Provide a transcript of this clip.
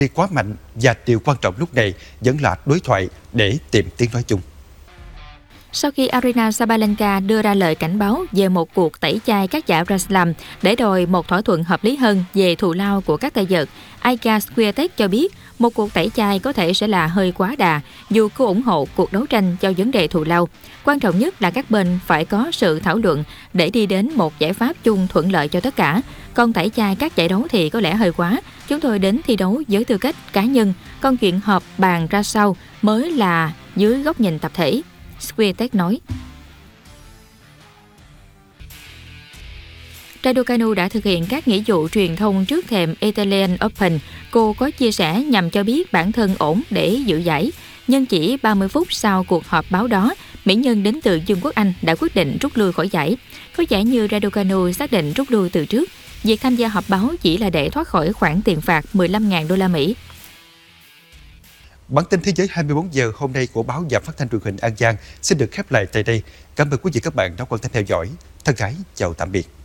đi quá mạnh và điều quan trọng lúc này vẫn là đối thoại để tìm tiếng nói chung. Sau khi Aryna Sabalenka đưa ra lời cảnh báo về một cuộc tẩy chay các giải Grand Slam để đòi một thỏa thuận hợp lý hơn về thù lao của các tay vợt, Iga Swiatek cho biết một cuộc tẩy chay có thể sẽ là hơi quá đà, dù cô ủng hộ cuộc đấu tranh cho vấn đề thù lao. Quan trọng nhất là các bên phải có sự thảo luận để đi đến một giải pháp chung thuận lợi cho tất cả. Còn tẩy chay các giải đấu thì có lẽ hơi quá. Chúng tôi đến thi đấu với tư cách cá nhân, còn chuyện họp bàn ra sau mới là dưới góc nhìn tập thể. Swiatek nói. Raducanu đã thực hiện các nghĩa vụ truyền thông trước thềm Italian Open. Cô có chia sẻ nhằm cho biết bản thân ổn để giữ giải. Nhưng chỉ 30 phút sau cuộc họp báo đó, mỹ nhân đến từ Vương quốc Anh đã quyết định rút lui khỏi giải. Có vẻ như Raducanu xác định rút lui từ trước. Việc tham gia họp báo chỉ là để thoát khỏi khoản tiền phạt 15.000 đô la Mỹ. Bản tin Thế giới 24 giờ hôm nay của báo và phát thanh truyền hình An Giang xin được khép lại tại đây. Cảm ơn quý vị các bạn đã quan tâm theo dõi. Thân ái chào tạm biệt.